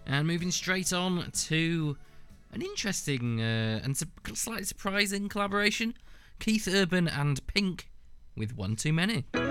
And moving straight on to an interesting and slightly surprising collaboration. Keith Urban and Pink with One Too Many.